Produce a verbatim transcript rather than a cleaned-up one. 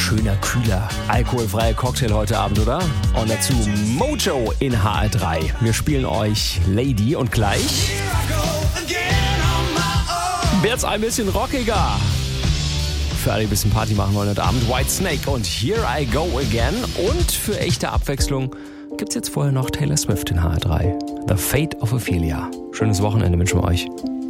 schöner, kühler, alkoholfreier Cocktail heute Abend, oder? Und dazu Mojo in H R drei. Wir spielen euch Lady und gleich wird's ein bisschen rockiger. Für alle, die ein bisschen Party machen wollen heute Abend, Whitesnake und Here I Go Again. Und für echte Abwechslung gibt's jetzt vorher noch Taylor Swift in H R drei. The Fate of Ophelia. Schönes Wochenende wünschen wir euch.